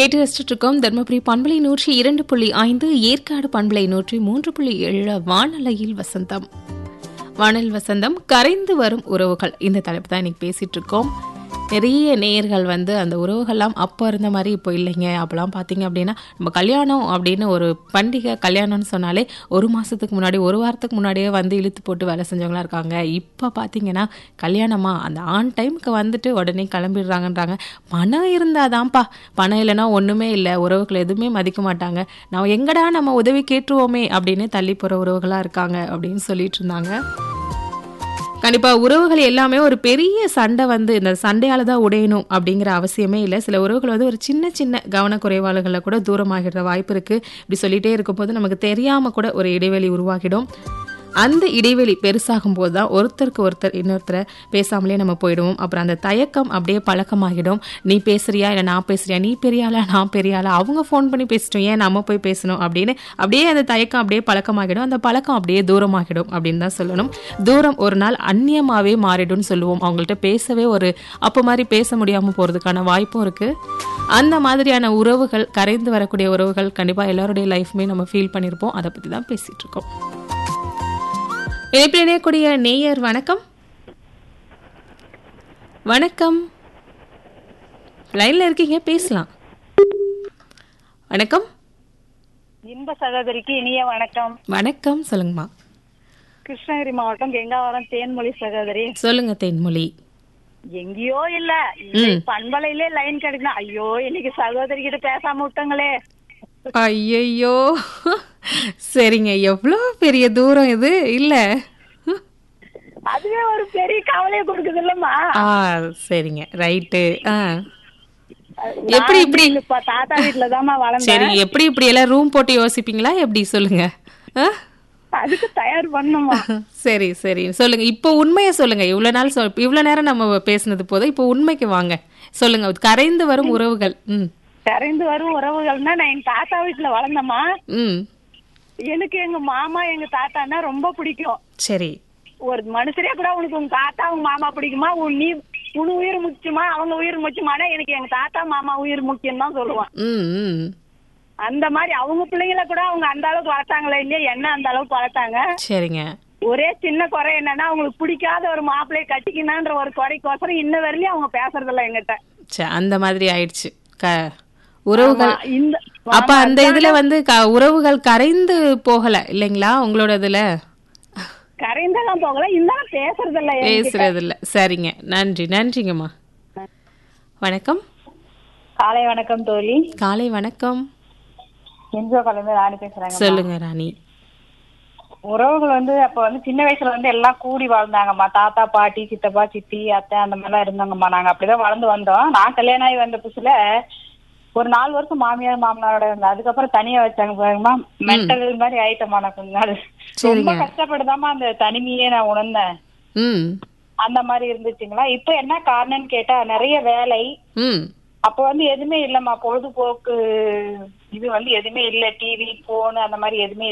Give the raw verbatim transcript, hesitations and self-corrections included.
கேட்டு ரசிச்சுட்டு இருக்கோம். தர்மபுரி பண்பலை நூற்றி இரண்டு புள்ளி ஐந்து, ஏற்காடு பண்பலை நூற்றி மூன்று புள்ளி ஏழு வானலையில் வசந்தம். வானல் வசந்தம் கரைந்து வரும் உறவுகள், இந்த தலைப்பு தான் இன்னைக்கு பேசிட்டு இருக்கோம். நிறைய நேயர்கள் வந்து அந்த உறவுகள்லாம் அப்போ இருந்த மாதிரி இப்போ இல்லைங்க. அப்போலாம் பார்த்தீங்க அப்படின்னா நம்ம கல்யாணம் அப்படின்னு ஒரு பண்டிகை கல்யாணம்னு சொன்னாலே ஒரு மாதத்துக்கு முன்னாடி ஒரு வாரத்துக்கு முன்னாடியே வந்து இழுத்து போட்டு வேலை செஞ்சவங்களாம் இருக்காங்க. இப்போ பார்த்தீங்கன்னா கல்யாணமா அந்த ஆன் டைமுக்கு வந்துட்டு உடனே கிளம்பிடுறாங்கன்றாங்க. பணம் இருந்தால் தான்ப்பா, பணம் இல்லைன்னா ஒன்றுமே இல்லை, உறவுகள் எதுவுமே மதிக்க மாட்டாங்க, நான் எங்கடா நம்ம உதவி கேட்டுருவோமே அப்படின்னு தள்ளி போகிற உறவுகளாக இருக்காங்க அப்படின்னு சொல்லிட்டு இருந்தாங்க. கண்டிப்பாக உறவுகள் எல்லாமே ஒரு பெரிய சண்டை வந்து இந்த சண்டையால் தான் உடையணும் அப்படிங்கிற அவசியமே இல்லை. சில உறவுகள் வந்து ஒரு சின்ன சின்ன கவனக்குறைவாளர்களில் கூட தூரமாகிற வாய்ப்பு இருக்குது. இப்படி சொல்லிகிட்டே இருக்கும்போது நமக்கு தெரியாமல் கூட ஒரு இடைவெளி உருவாகிடும். அந்த இடைவெளி பெருசாகும் போது தான் ஒருத்தருக்கு ஒருத்தர் இன்னொருத்தரை பேசாமலே நம்ம போயிடுவோம். அப்புறம் அந்த தயக்கம் அப்படியே பழக்கமாகிடும். நீ பேசுறியா இல்லை நான் பேசுறியா, நீ பெரியாளா நான் பெரியாளா, அவங்க ஃபோன் பண்ணி பேசிட்டோம் ஏன் நம்ம போய் பேசணும் அப்படின்னு அப்படியே அந்த தயக்கம் அப்படியே பழக்கமாகிடும். அந்த பழக்கம் அப்படியே தூரமாகிடும் அப்படின்னு தான் சொல்லணும். தூரம் ஒரு நாள் அந்நியமாகவே மாறிடும்னு சொல்லுவோம். அவங்கள்ட்ட பேசவே ஒரு அப்போ மாதிரி பேச முடியாமல் போகிறதுக்கான வாய்ப்பும் இருக்குது. அந்த மாதிரியான உறவுகள், கரைந்து வரக்கூடிய உறவுகள் கண்டிப்பாக எல்லாருடைய லைஃப்மே நம்ம ஃபீல் பண்ணியிருப்போம். அதை பற்றி தான் பேசிகிட்டு இருக்கோம். இணைப்பில் இணையக்கூடிய நேயர் வணக்கம். வணக்கம், லைன்ல இருக்கீங்க, பேசலாம். வணக்கம். இன்ப சகோதரிக்கு இனிய வணக்கம். வணக்கம், சொல்லுங்கம்மா. கிருஷ்ணகிரி மாவட்டம் கெங்காவரம் தேன்மொழி சகோதரி. சொல்லுங்க தேன்மொழி. எங்கேயோ இல்ல பண்பலையிலே லைன் கிடைக்கணும். ஐயோ இன்னைக்கு சகோதரி கிட்ட பேசாம விட்டாங்களே. ஐயோ, சரிங்க, எவ்வளவு பெரிய தூரம் இது இல்ல, அதுவே ஒரு பெரிய கவலையை கொடுக்குது இல்லம்மா. ஆ சரிங்க, ரைட்டு. ஆ எப்படி இப்படி தாத்தா வீட்டுலதாம்மா வளர்ந்தேன். சரி, எப்படி இப்படி எல்லாம் ரூம் போட்டு யோசிப்பீங்களா எப்படி, சொல்லுங்க. அதுக்கு தயார் பண்ணுமா? சரி சரி, சொல்லுங்க. இப்போ உண்மையை சொல்லுங்க. இவ்வளவு நாள் சொல் இவ்வளவு நேரம் நம்ம பேசுனது போதும், இப்போ உண்மைக்கு வாங்க, சொல்லுங்க. கரைந்து வரும் உறவுகள். ம் கரைந்து வரும் உறவுகள்னா, நான் எங்க தாத்தா வீட்டுல வளர்ந்தம்மா. ம் எனக்கு எங்க மாமா எங்க தாத்தான்னா ரொம்ப பிடிக்கும். சரி. ஒரு மனுஷரே கூட உனக்கு உங்க தாத்தா உங்க மாமா பிடிக்குமா, உன் நீ உன் உயிர் முக்கியமா அவங்க உயிர் முக்கியமானா, எனக்கு எங்க தாத்தா மாமா உயிர் முக்கியம் தான் சொல்லுவான். ம் அந்த மாதிரி அவங்க பிள்ளைங்களை கூட அவங்க அந்த அளவுக்கு வளர்த்தாங்களே இல்லையா, என்ன அந்த அளவுக்கு வளர்த்தாங்க. சரிங்க. ஒரே சின்ன குறை என்னன்னா, அவங்களுக்கு பிடிக்காத ஒரு மாப்பிள்ளையை கட்டிக்கணுன்ற ஒரு குறைக்கோசரம் இன்ன வரையிலும் அவங்க பேசுறதில்ல எங்கிட்ட. அந்த மாதிரி ஆயிடுச்சு உறவுகள். இந்த அப்ப அந்த இதுல வந்து உறவுகள் கரைந்து போகல இல்லைங்களா உங்களோட இதுல? கரைந்தெல்லாம் போகல, இருந்தாலும் பேசுறது இல்ல பேசுறது இல்ல. சரிங்க, நன்றி. நன்றிங்கம்மா. வணக்கம். காலை வணக்கம் தோழி. காலை வணக்கம். என்ஜோ காலையில ராணி பேசுறாங்க. சொல்லுங்க ராணி. உறவுகள் வந்து அப்ப வந்து சின்ன வயசுல வந்து எல்லாம் கூடி வாழ்ந்தாங்கம்மா. தாத்தா பாட்டி சித்தப்பா சித்தி அத்தை அந்த மாதிரிலாம் இருந்தாங்கம்மா. நாங்க அப்படிதான் வளர்ந்து வந்தோம். நான் கல்யாணம் ஆகி வந்த புதுசுல ஒரு நாலு வருஷம் மாமியார் மாமனாரோட இருந்தேன். அதுக்கப்புறம் தனியா வச்சாங்க பாருங்கம்மா. மென்டல் மாதிரி ஆயிட்டமா நான் கொஞ்ச நாள். ரொம்ப கஷ்டப்படுதாமா அந்த தனிமையே நான் உணர்ந்தேன். அந்த மாதிரி இருந்துச்சுங்களா. இப்ப என்ன காரணம்னு கேட்டா, நிறைய வேலை. அப்ப வந்து எதுவுமே இல்லம்மா, பொழுதுபோக்கு இது வந்து எதுவுமே இல்ல. டிவி போன் அந்த மாதிரி எதுவுமே